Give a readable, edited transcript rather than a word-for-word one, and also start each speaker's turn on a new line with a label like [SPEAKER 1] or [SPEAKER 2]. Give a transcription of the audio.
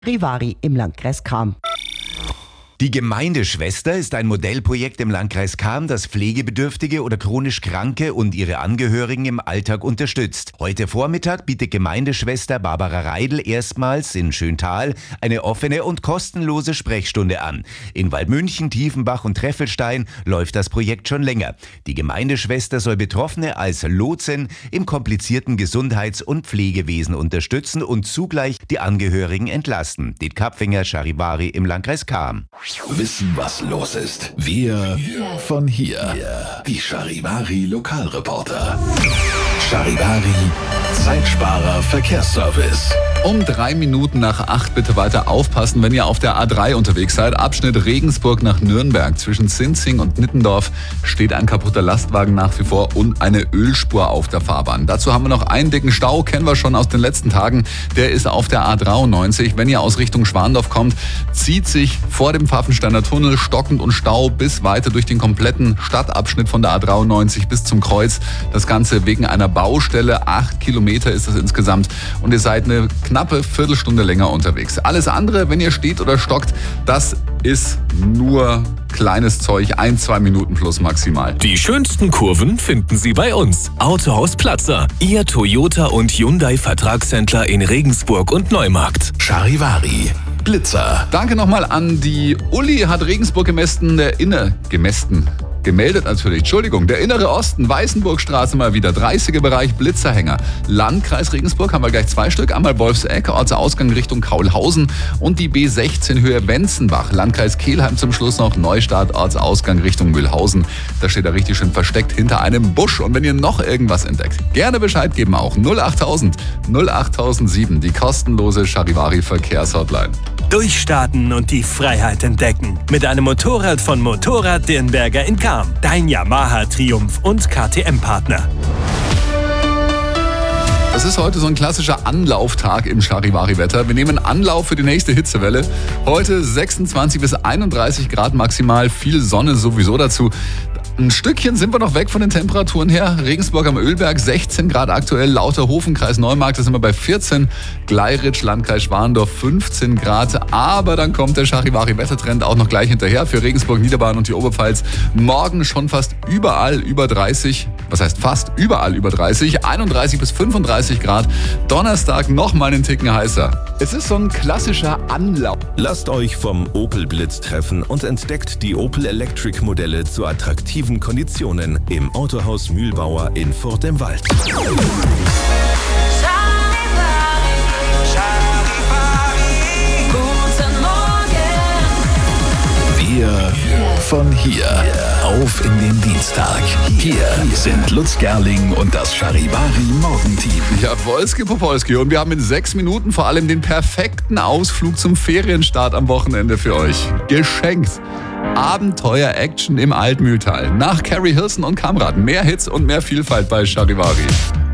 [SPEAKER 1] Charivari im Landkreis Cham.
[SPEAKER 2] Die Gemeindeschwester ist ein Modellprojekt im Landkreis Cham, das Pflegebedürftige oder chronisch Kranke und ihre Angehörigen im Alltag unterstützt. Heute Vormittag bietet Gemeindeschwester Barbara Reidl erstmals in Schöntal eine offene und kostenlose Sprechstunde an. In Waldmünchen, Tiefenbach und Treffelstein läuft das Projekt schon länger. Die Gemeindeschwester soll Betroffene als Lotsin im komplizierten Gesundheits- und Pflegewesen unterstützen und zugleich die Angehörigen entlasten. Det Kapfinger, Charivari im Landkreis Cham.
[SPEAKER 3] Wissen, was los ist. Wir von hier. Die Charivari Lokalreporter. Charivari Zeitsparer Verkehrsservice.
[SPEAKER 4] Um 3 Minuten nach 8 bitte weiter aufpassen, wenn ihr auf der A3 unterwegs seid. Abschnitt Regensburg nach Nürnberg. Zwischen Sinzing und Nittendorf steht ein kaputter Lastwagen nach wie vor und eine Ölspur auf der Fahrbahn. Dazu haben wir noch einen dicken Stau, kennen wir schon aus den letzten Tagen. Der ist auf der A93. Wenn ihr aus Richtung Schwandorf kommt, zieht sich vor dem Pfaffensteiner Tunnel stockend und Stau bis weiter durch den kompletten Stadtabschnitt von der A93 bis zum Kreuz. Das Ganze wegen einer Baustelle. 8 Kilometer ist es insgesamt und ihr seid eine knappe Viertelstunde länger unterwegs. Alles andere, wenn ihr steht oder stockt, das ist nur kleines Zeug, 1-2 Minuten plus maximal.
[SPEAKER 5] Die schönsten Kurven finden Sie bei uns. Autohaus Platzer, Ihr Toyota und Hyundai Vertragshändler in Regensburg und Neumarkt.
[SPEAKER 3] Charivari Blitzer.
[SPEAKER 4] Danke nochmal an die Uli, hat Regensburg gemeldet natürlich, Entschuldigung, der innere Osten, Weißenburgstraße mal wieder, 30er Bereich, Blitzerhänger. Landkreis Regensburg haben wir gleich 2 Stück, einmal Wolfseck, Ortsausgang Richtung Kaulhausen und die B16 Höhe Wenzenbach. Landkreis Kelheim zum Schluss noch, Neustadt, Ortsausgang Richtung Mühlhausen. Da steht er richtig schön versteckt hinter einem Busch und wenn ihr noch irgendwas entdeckt, gerne Bescheid geben auch. 08000 08007, die kostenlose Charivari Verkehrshotline.
[SPEAKER 5] Durchstarten und die Freiheit entdecken. Mit einem Motorrad von Motorrad Dirnberger in Cham. Dein Yamaha Triumph und KTM-Partner.
[SPEAKER 4] Das ist heute so ein klassischer Anlauftag im Charivari-Wetter. Wir nehmen Anlauf für die nächste Hitzewelle. Heute 26 bis 31 Grad maximal, viel Sonne sowieso dazu. Ein Stückchen sind wir noch weg von den Temperaturen her. Regensburg am Ölberg 16 Grad aktuell, Lauterhofen, Kreis Neumarkt, da sind wir bei 14. Gleiritsch, Landkreis Schwandorf 15 Grad. Aber dann kommt der Charivari-Wettertrend auch noch gleich hinterher für Regensburg, Niederbayern und die Oberpfalz. Morgen schon fast überall über 30. Was heißt fast überall über 30? 31 bis 35 Grad. Donnerstag nochmal einen Ticken heißer. Es ist so ein klassischer Anlauf.
[SPEAKER 6] Lasst euch vom Opel Blitz treffen und entdeckt die Opel Electric Modelle zu attraktiven Konditionen im Autohaus Mühlbauer in Furt im Wald.
[SPEAKER 3] Wir von hier. Auf in den Dienstag. Hier sind Lutz Gerling und das Charivari Morgenteam.
[SPEAKER 4] Ja, Wolski Popolski. Und wir haben in 6 Minuten vor allem den perfekten Ausflug zum Ferienstart am Wochenende für euch. Geschenkt. Abenteuer-Action im Altmühltal. Nach Carrie Hilson und Kamrad. Mehr Hits und mehr Vielfalt bei Charivari.